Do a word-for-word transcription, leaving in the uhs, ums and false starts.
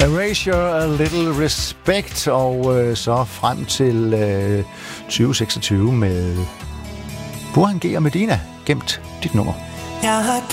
Erasure, A Little Respect, og øh, så frem til øh, tyve seksogtyve med Burhan G og Medina. Gemt dit nummer. Jeg har